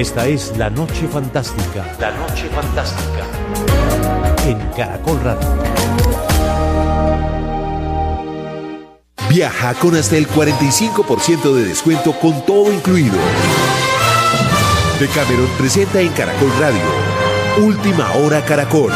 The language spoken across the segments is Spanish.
Esta es La Noche Fantástica. La Noche Fantástica. En Caracol Radio. Viaja con hasta el 45% de descuento con todo incluido. Decameron presenta en Caracol Radio Última Hora Caracol.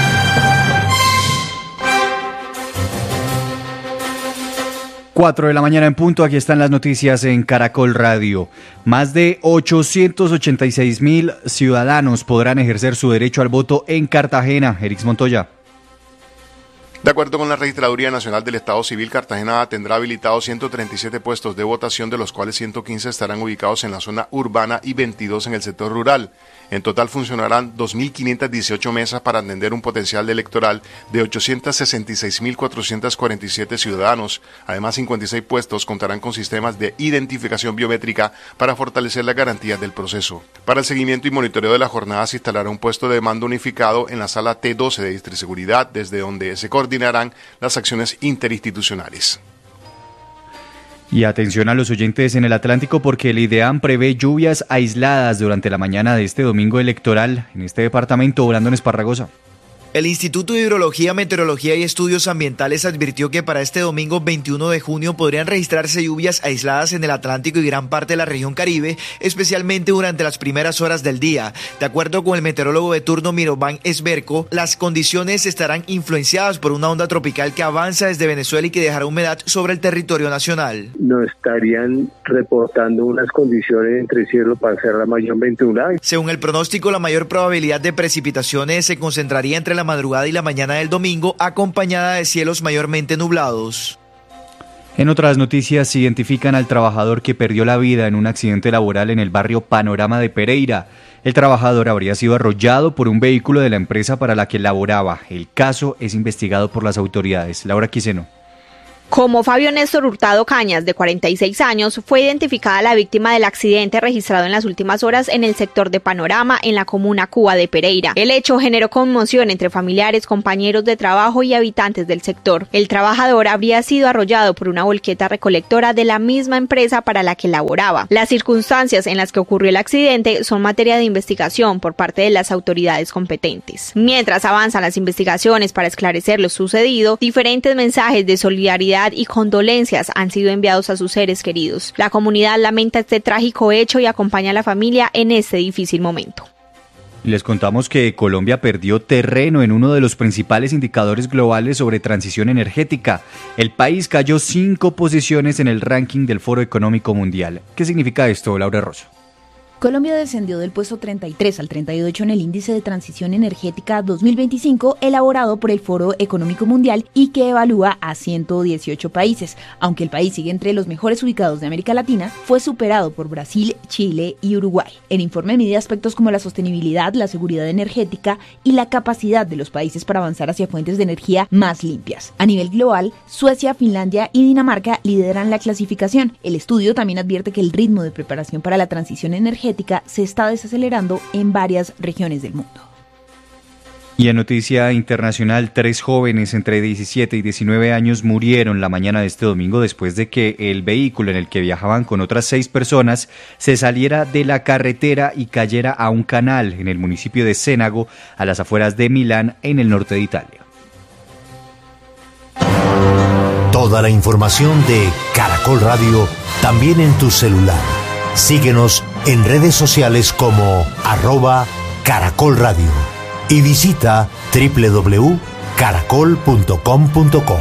4 de la mañana en punto, aquí están las noticias en Caracol Radio. Más de 886.000 ciudadanos podrán ejercer su derecho al voto en Cartagena. Erix Montoya. De acuerdo con la Registraduría Nacional del Estado Civil, Cartagena tendrá habilitados 137 puestos de votación, de los cuales 115 estarán ubicados en la zona urbana y 22 en el sector rural. En total funcionarán 2.518 mesas para atender un potencial electoral de 866.447 ciudadanos. Además, 56 puestos contarán con sistemas de identificación biométrica para fortalecer las garantías del proceso. Para el seguimiento y monitoreo de la jornada se instalará un puesto de mando unificado en la sala T12 de Distriseguridad, desde donde se coordinarán las acciones interinstitucionales. Y atención a los oyentes en el Atlántico, porque el IDEAM prevé lluvias aisladas durante la mañana de este domingo electoral en este departamento. Brandon Esparragosa. El Instituto de Hidrología, Meteorología y Estudios Ambientales advirtió que para este domingo 21 de junio podrían registrarse lluvias aisladas en el Atlántico y gran parte de la región Caribe, especialmente durante las primeras horas del día. De acuerdo con el meteorólogo de turno Mirovan Esberco, las condiciones estarán influenciadas por una onda tropical que avanza desde Venezuela y que dejará humedad sobre el territorio nacional. Nos estarían reportando unas condiciones entre cielo para ser la mayormente nublada. Según el pronóstico, la mayor probabilidad de precipitaciones se concentraría entre la madrugada y la mañana del domingo, acompañada de cielos mayormente nublados. En otras noticias, identifican al trabajador que perdió la vida en un accidente laboral en el barrio Panorama de Pereira. El trabajador habría sido arrollado por un vehículo de la empresa para la que laboraba. El caso es investigado por las autoridades. Laura Quiseno. Como Fabio Néstor Hurtado Cañas, de 46 años, fue identificada la víctima del accidente registrado en las últimas horas en el sector de Panorama, en la comuna Cuba de Pereira. El hecho generó conmoción entre familiares, compañeros de trabajo y habitantes del sector. El trabajador habría sido arrollado por una volqueta recolectora de la misma empresa para la que laboraba. Las circunstancias en las que ocurrió el accidente son materia de investigación por parte de las autoridades competentes. Mientras avanzan las investigaciones para esclarecer lo sucedido, diferentes mensajes de solidaridad y condolencias han sido enviados a sus seres queridos. La comunidad lamenta este trágico hecho y acompaña a la familia en este difícil momento. Les contamos que Colombia perdió terreno en uno de los principales indicadores globales sobre transición energética. El país cayó 5 posiciones en el ranking del Foro Económico Mundial. ¿Qué significa esto, Laura Rosso? Colombia descendió del puesto 33 al 38 en el Índice de Transición Energética 2025 elaborado por el Foro Económico Mundial y que evalúa a 118 países. Aunque el país sigue entre los mejores ubicados de América Latina, fue superado por Brasil, Chile y Uruguay. El informe mide aspectos como la sostenibilidad, la seguridad energética y la capacidad de los países para avanzar hacia fuentes de energía más limpias. A nivel global, Suecia, Finlandia y Dinamarca lideran la clasificación. El estudio también advierte que el ritmo de preparación para la transición energética se está desacelerando en varias regiones del mundo. Y en noticia internacional, 3 jóvenes entre 17 y 19 años murieron la mañana de este domingo después de que el vehículo en el que viajaban con otras 6 personas se saliera de la carretera y cayera a un canal en el municipio de Cenago, a las afueras de Milán, en el norte de Italia. Toda la información de Caracol Radio también en tu celular. Síguenos en redes sociales como @Caracol Radio y visita www.caracol.com.co.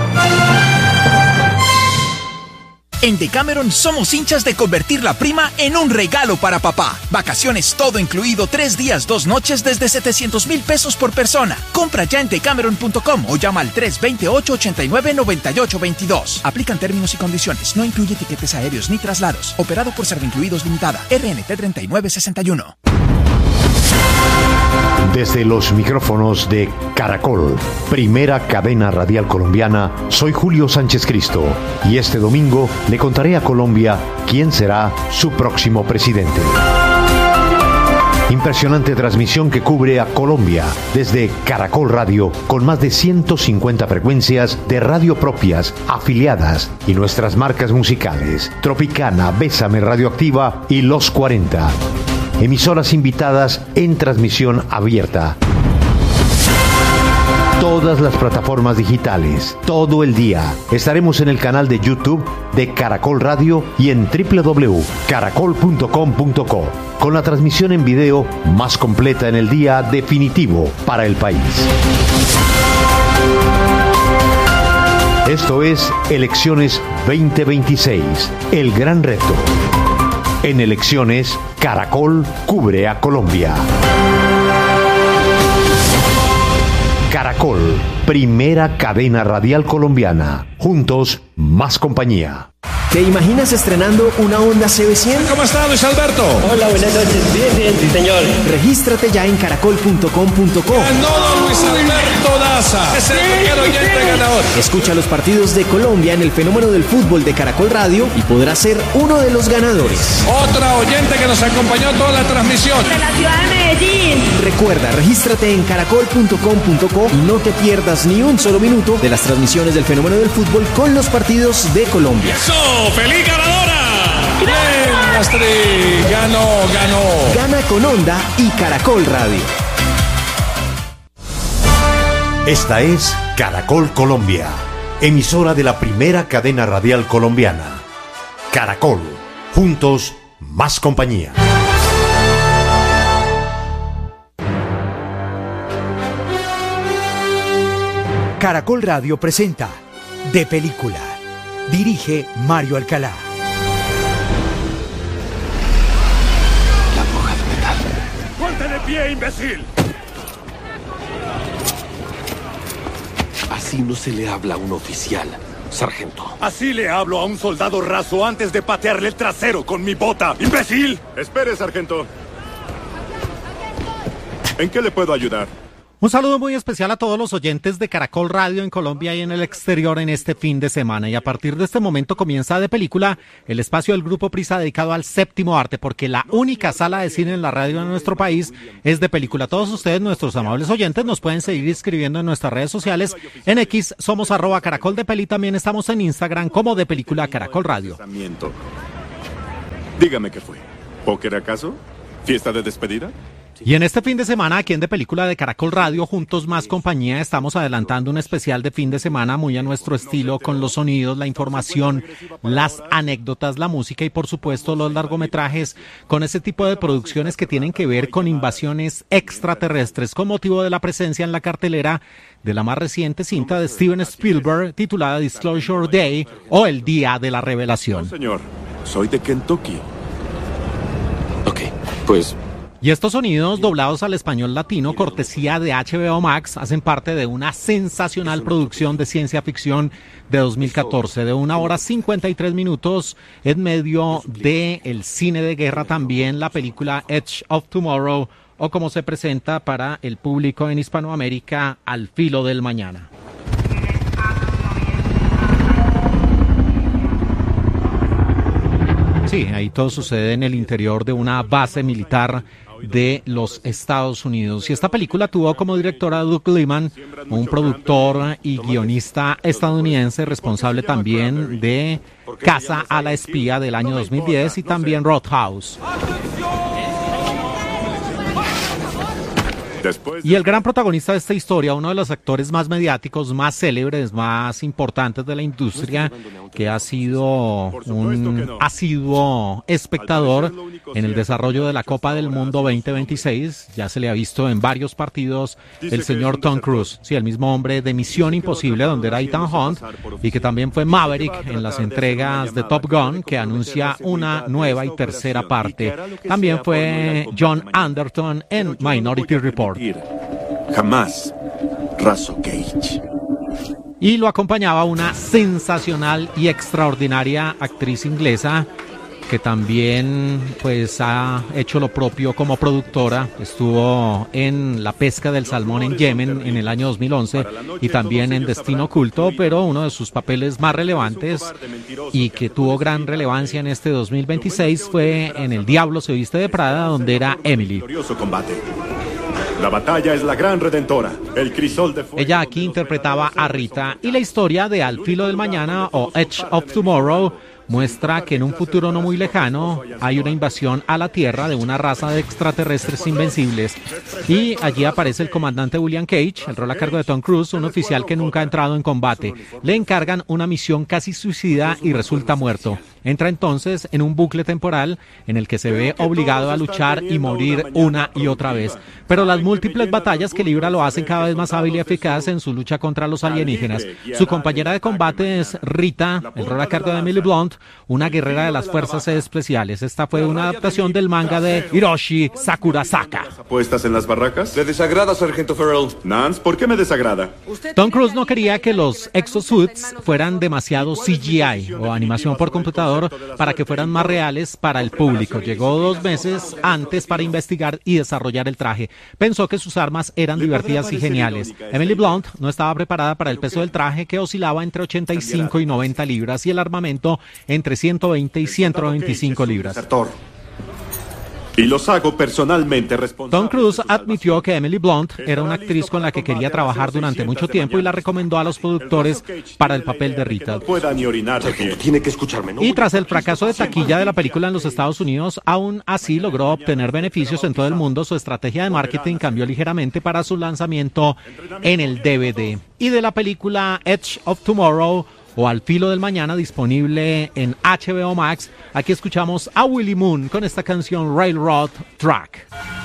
En Decameron somos hinchas de convertir la prima en un regalo para papá. Vacaciones todo incluido, 3 días, 2 noches desde 700,000 pesos por persona. Compra ya en decameron.com o llama al 328-89-9822. Aplican términos y condiciones. No incluye tiquetes aéreos ni traslados. Operado por Servincluidos Limitada. RNT 3961. Desde los micrófonos de Caracol, primera cadena radial colombiana, soy Julio Sánchez Cristo y este domingo le contaré a Colombia quién será su próximo presidente. Impresionante transmisión que cubre a Colombia desde Caracol Radio, con más de 150 frecuencias de radio propias, afiliadas y nuestras marcas musicales: Tropicana, Bésame Radioactiva y Los 40. emisoras invitadas en transmisión abierta. Todas las plataformas digitales, todo el día. Estaremos en el canal de YouTube de Caracol Radio y en www.caracol.com.co, con la transmisión en video más completa en el día definitivo para el país. Esto es Elecciones 2026, el gran reto. En Elecciones, Caracol cubre a Colombia. Caracol, primera cadena radial colombiana. Juntos, más compañía. ¿Te imaginas estrenando una Honda CB100? ¿Cómo está, Luis Alberto? Hola, buenas noches. Bien, sí, señor. Regístrate ya en caracol.com.co. Ganó Luis Alberto Daza. Es el primer oyente ganador. Escucha los partidos de Colombia en el fenómeno del fútbol de Caracol Radio y podrás ser uno de los ganadores. Otra oyente que nos acompañó toda la transmisión. De la ciudad de Medellín. Recuerda, regístrate en caracol.com.co y no te pierdas ni un solo minuto de las transmisiones del fenómeno del fútbol con los partidos de Colombia. ¡Eso! ¡Feliz ganadora! ¡Bien, Astrid! ¡Ganó! Gana con Honda y Caracol Radio. Esta es Caracol Colombia, emisora de la primera cadena radial colombiana. Caracol, juntos, más compañía. Caracol Radio presenta De Película. Dirige Mario Alcalá. La bruja de metal. ¡Ponte de pie, imbécil! Así no se le habla a un oficial, sargento. Así le hablo a un soldado raso antes de patearle el trasero con mi bota, imbécil. Espere, sargento. ¿En qué le puedo ayudar? Un saludo muy especial a todos los oyentes de Caracol Radio en Colombia y en el exterior en este fin de semana. Y a partir de este momento comienza De Película, el espacio del Grupo Prisa dedicado al séptimo arte, porque la única sala de cine en la radio de nuestro país es De Película. Todos ustedes, nuestros amables oyentes, nos pueden seguir escribiendo en nuestras redes sociales. En X somos @CaracolDePeli, también estamos en Instagram como De Película Caracol Radio. Dígame qué fue. ¿Póker acaso? ¿Fiesta de despedida? Y en este fin de semana, aquí en De Película de Caracol Radio, Juntos Más Compañía, estamos adelantando un especial de fin de semana muy a nuestro estilo, con los sonidos, la información, las anécdotas, la música y por supuesto los largometrajes, con ese tipo de producciones que tienen que ver con invasiones extraterrestres, con motivo de la presencia en la cartelera de la más reciente cinta de Steven Spielberg, titulada Disclosure Day, o El Día de la Revelación. No, señor, soy de Kentucky. Ok, pues... Y estos sonidos doblados al español latino, cortesía de HBO Max, hacen parte de una sensacional producción de ciencia ficción de 2014, de 1 hora 53 minutos, en medio del cine de guerra también, la película Edge of Tomorrow, o como se presenta para el público en Hispanoamérica, Al Filo del Mañana. Sí, ahí todo sucede en el interior de una base militar de los Estados Unidos. Y esta película tuvo como directora a Doug Liman, un productor y guionista estadounidense responsable también de Casa a la Espía del año 2010 y también Roadhouse. Y el gran protagonista de esta historia, uno de los actores más mediáticos, más célebres, más importantes de la industria, que ha sido un asiduo espectador en el desarrollo de la Copa del Mundo 2026, ya se le ha visto en varios partidos, el señor Tom Cruise, sí, el mismo hombre de Misión Imposible, donde era Ethan Hunt, y que también fue Maverick en las entregas de Top Gun, que anuncia una nueva y tercera parte. También fue John Anderton en Minority Report. Jamás, Razo Cage. Y lo acompañaba una sensacional y extraordinaria actriz inglesa que también pues ha hecho lo propio como productora. Estuvo en La pesca del salmón en Yemen en el año 2011 y también en Destino Oculto, pero uno de sus papeles más relevantes y que tuvo gran relevancia en este 2026 fue en El Diablo se viste de Prada, donde era Emily. La batalla es la gran redentora, el crisol de fuego. Ella aquí interpretaba a Rita, y la historia de Al Filo del Mañana o Edge of Tomorrow muestra que en un futuro no muy lejano hay una invasión a la Tierra de una raza de extraterrestres invencibles. Y allí aparece el comandante William Cage, el rol a cargo de Tom Cruise, un oficial que nunca ha entrado en combate. Le encargan una misión casi suicida y resulta muerto. Entra entonces en un bucle temporal en el que se ve obligado a luchar y morir una y otra vez. Pero las múltiples batallas que libra lo hacen cada vez más hábil y eficaz en su lucha contra los alienígenas. Su compañera de combate es Rita, el rol a cargo de Emily Blunt, una guerrera de las fuerzas especiales. Esta fue una adaptación del manga de Hiroshi Sakurasaka. ¿Apuestas en las barracas? ¿Le desagrada, Sargento Farrell? Nance, ¿por qué me desagrada? Tom Cruise no quería que los exosuits fueran demasiado CGI o animación por computador para que fueran más reales para el público. Llegó 2 meses antes para investigar y desarrollar el traje. Pensó que sus armas eran divertidas y geniales. Emily Blunt no estaba preparada para el peso del traje, que oscilaba entre 85 y 90 libras y el armamento entre 120 y 125 libras. Y los hago personalmente responsables. Tom Cruise admitió que Emily Blunt era una actriz con la que quería trabajar durante mucho tiempo y la recomendó a los productores para el papel de Rita. Y tras el fracaso de taquilla de la película en los Estados Unidos, aún así logró obtener beneficios en todo el mundo. Su estrategia de marketing cambió ligeramente para su lanzamiento en el DVD. Y de la película Edge of Tomorrow, o Al filo del mañana, disponible en HBO Max, aquí escuchamos a Willie Moon con esta canción Railroad Track.